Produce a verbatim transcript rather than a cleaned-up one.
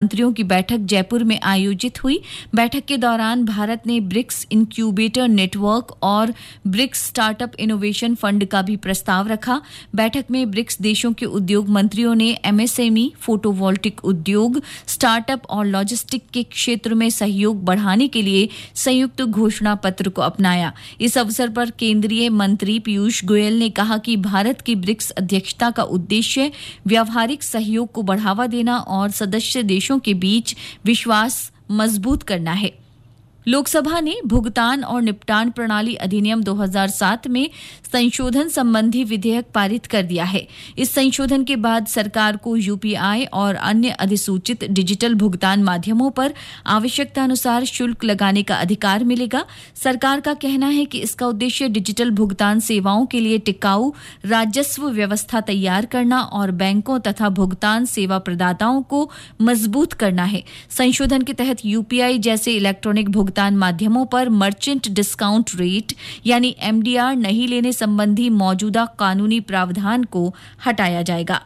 मंत्रियों की बैठक जयपुर में आयोजित हुई। बैठक के दौरान भारत ने ब्रिक्स इंक्यूबेटर नेटवर्क और ब्रिक्स स्टार्टअप इनोवेशन फंड का भी प्रस्ताव रखा। बैठक में ब्रिक्स देशों के उद्योग मंत्रियों ने एमएसएमई, फोटोवोल्टिक उद्योग, स्टार्टअप और लॉजिस्टिक के क्षेत्र में सहयोग बढ़ाने के लिए संयुक्त घोषणा पत्र को अपनाया। इस अवसर पर केंद्रीय मंत्री पीयूष गोयल ने कहा कि भारत की ब्रिक्स अध्यक्षता का उद्देश्य व्यावहारिक सहयोग को बढ़ावा देना और सदस्य देशों के बीच विश्वास मजबूत करना है। लोकसभा ने भुगतान और निपटान प्रणाली अधिनियम दो हज़ार सात में संशोधन संबंधी विधेयक पारित कर दिया है। इस संशोधन के बाद सरकार को यूपीआई और अन्य अधिसूचित डिजिटल भुगतान माध्यमों पर आवश्यकता अनुसार शुल्क लगाने का अधिकार मिलेगा। सरकार का कहना है कि इसका उद्देश्य डिजिटल भुगतान सेवाओं के लिए टिकाऊ राजस्व व्यवस्था तैयार करना और बैंकों तथा भुगतान सेवा प्रदाताओं को मजबूत करना है। संशोधन के तहत यूपीआई जैसे इलेक्ट्रॉनिक भुगतान माध्यमों पर मर्चेंट डिस्काउंट रेट यानी एमडीआर नहीं लेने संबंधी मौजूदा कानूनी प्रावधान को हटाया जाएगा।